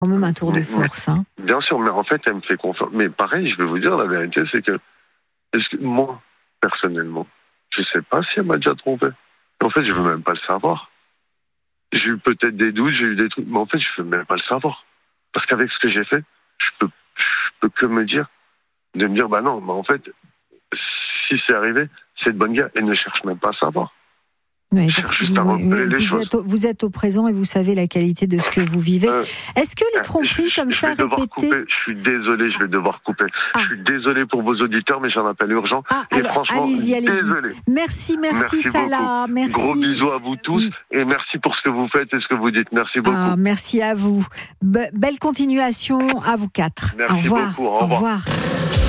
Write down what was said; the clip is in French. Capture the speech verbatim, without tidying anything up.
Quand même un tour de force. Mais, hein. Bien sûr, mais en fait, elle me fait confiance. Mais pareil, je vais vous dire, la vérité, c'est que, est-ce que moi, personnellement, je sais pas si elle m'a déjà trompé. En fait, je veux même pas le savoir. J'ai eu peut-être des doutes, j'ai eu des trucs, mais en fait, je veux même pas le savoir. Parce qu'avec ce que j'ai fait, je peux, je peux que me dire, de me dire, bah non, bah en fait, si c'est arrivé, c'est de bonne guerre, et ne cherche même pas à savoir. Oui, Je cherche juste vous, à repérer les vous, choses. êtes au, vous êtes au présent et vous savez la qualité de ce que vous vivez. Euh, Est-ce que les tromperies je, comme je ça vais devoir répétées... couper. Je suis désolé, je vais devoir couper. Ah. Je suis désolé pour vos auditeurs, mais j'ai un appel urgent. Ah, et alors, franchement, allez-y, allez-y. désolé. Merci, merci, Merci Salah. beaucoup. Merci. Gros bisous à vous tous et merci pour ce que vous faites et ce que vous dites. Merci beaucoup. Ah, merci à vous. Be- belle continuation à vous quatre. Merci au revoir. beaucoup. Au revoir. Au revoir.